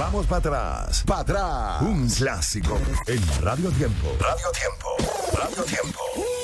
Vamos para atrás, Un clásico en Radio Tiempo. Radio Tiempo.